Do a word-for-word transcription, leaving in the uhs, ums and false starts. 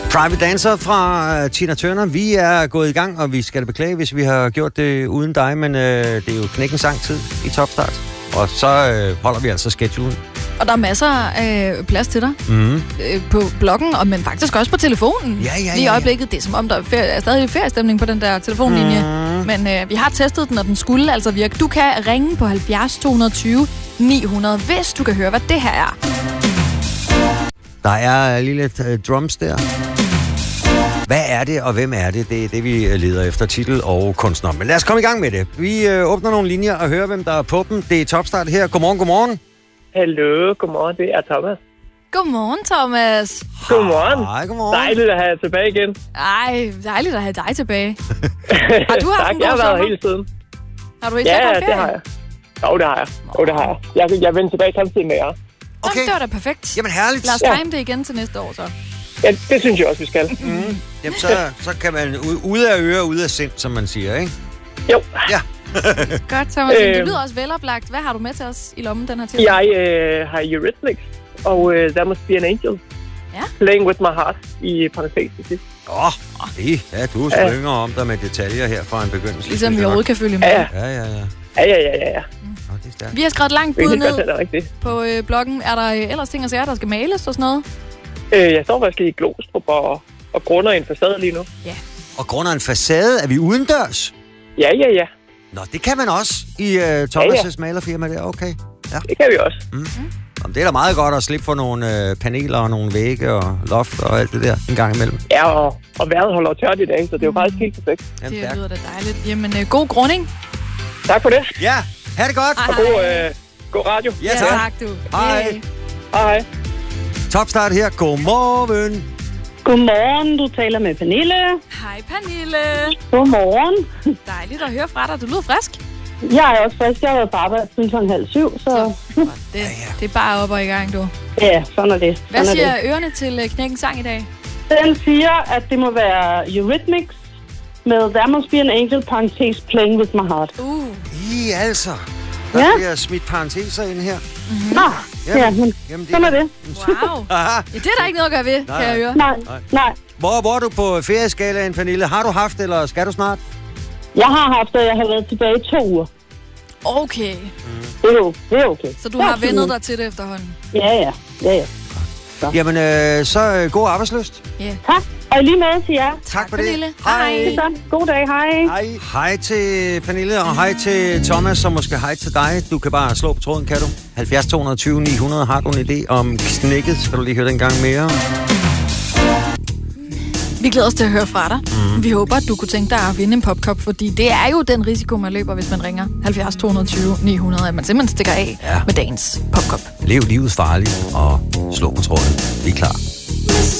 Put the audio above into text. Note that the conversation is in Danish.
Private Dancer fra uh, Tina Turner. Vi er gået i gang, og vi skal det beklage, hvis vi har gjort det uden dig, men uh, det er jo knækken sang-tid i Topstart. Og så uh, holder vi altså schedulen. Og der er masser af øh, plads til dig mm. øh, på bloggen, og, men faktisk også på telefonen. Ja, ja, ja, lige i øjeblikket. Det er som om, der er, ferie, er stadig feriestemning på den der telefonlinje. Mm. Men øh, vi har testet den, og den skulle altså virke. Du kan ringe på halvfjerds to tyve ni hundrede, hvis du kan høre, hvad det her er. Der er lige lidt uh, drums der. Hvad er det, og hvem er det? Det er det, vi leder efter, titel og kunstner. Men lad os komme i gang med det. Vi øh, åbner nogle linjer og hører, hvem der er på dem. Det er Topstart her. Godmorgen, godmorgen. Hallo, godmorgen. Det er Thomas. Godmorgen, Thomas. Godmorgen. Hej, godmorgen. Dejligt at have jer tilbage igen. Ej, dejligt at have dig tilbage. Har du haft tak, en god jeg har været sommer? hele tiden. Har du ikke Ja, været på det ferie? har jeg. Jo, det har jeg. Jo, det har jeg. Jeg, jeg vender tilbage samtidig med jer. Okay. Jamen, det var da perfekt. Jamen, herligt. Lad os Ja. time det igen til næste år, så. Ja, det synes jeg også, vi skal. Mm. Jamen, så, så kan man ud- ude af øre, ude af sind, som man siger, ikke? Jo. Ja. Godt, Thomas. Øh. Det lyder også veloplagt. Hvad har du med til os i lommen den her tid? Jeg øh, har Eurythmics, og øh, There Must Be an Angel. Ja. Playing With My Heart i parentes til sidst. Åh, oh, det. Ja, du slynger om dig med detaljer her fra en begyndelse. Ligesom Det vi er overhovedet kan følge med. Ja, ja. Ja, ja, ja. Ja, ja, ja, ja. ja. Nå, det er stærkt. Vi har skrevet et langt Det er bud helt godt, ned det er rigtigt. på øh, bloggen. Er der øh, ellers ting at sige, der skal males og sådan noget? Øh, jeg står faktisk i Glostrup og, og grunder i en facade lige nu. Og grund af en facade, er vi udendørs? Ja, ja, ja. Nå, det kan man også i uh, Thomas' ja, ja. malerfirma der, okay. Ja. Det kan vi også. Mm. Jamen, det er da meget godt at slippe for nogle øh, paneler og nogle vægge og loft og alt det der en gang imellem. Ja, og, og vejret holder tørt i dag, så det er jo faktisk helt perfekt. Jamen, Det stærkt. lyder da dejligt. Jamen, øh, god grunding. Tak for det. Ja, ha' det godt. Ej. Og god, øh, god radio. Ja, tak. tak du. Hej. Yay. Hej. Topstart her. Godmorgen. Godmorgen, du taler med Pernille. Hej, Pernille. Godmorgen. Dejligt at høre fra dig. Du lyder frisk. Jeg er også frisk. Jeg har været på arbejde siden klokken halv syv, så Godt, Det, det er bare op og i gang, du. ja, sådan er det. Hvad Sådan er siger ørerne til øh, Knækken Sang i dag? det. Den siger, at det må være Eurythmics med There Must Be an Angel, parentes, Playing With My Heart. Uh, I altså. Der Ja. bliver smidt parenteser ind her. Nå, ja, men Jamen, sådan er det. wow. Aha. Ja, det er der ikke noget at gøre ved, Nej, kan jeg høre. Nej, nej. Hvor, hvor er du på ferieskalaen, Pernille? Har du haft, eller skal du snart? Jeg har haft det, jeg har været tilbage i to uger. Okay, Det er jo det er okay. så du Jeg har er vendet fint. dig til det efterhånden. Ja, ja. Ja, ja. Jamen, øh, så øh, god arbejdsløst. Ja. Tak. Og i lige måde til jer. Tak for Pernille. det. Hej. Så, god dag. Hej. Hej. Hej til Pernille, og hej til Thomas, og måske hej til dig. Du kan bare slå på tråden, kan du? halvfjerds to tyve ni hundrede. Har du en idé om knækket? Skal du lige høre den en gang mere? Vi glæder os til at høre fra dig. Mm. Vi håber, at du kunne tænke dig at vinde en popkop, fordi det er jo den risiko, man løber, hvis man ringer halvfjerds to tyve ni hundrede, at man simpelthen stikker af Ja. med dagens popkop. Lev livet farligt, og slå på tråden. Vi er klar.